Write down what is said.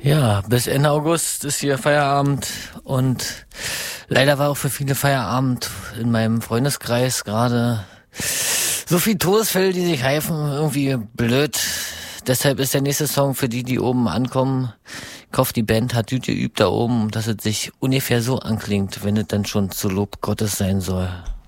Ja, bis Ende August ist hier Feierabend und leider war auch für viele Feierabend in meinem Freundeskreis gerade so viel Todesfälle, die sich heifen, irgendwie blöd. Deshalb ist der nächste Song für die oben ankommen. Ich hoffe, die Band hat gut geübt da oben, dass es sich ungefähr so anklingt, wenn es dann schon zu Lob Gottes sein soll.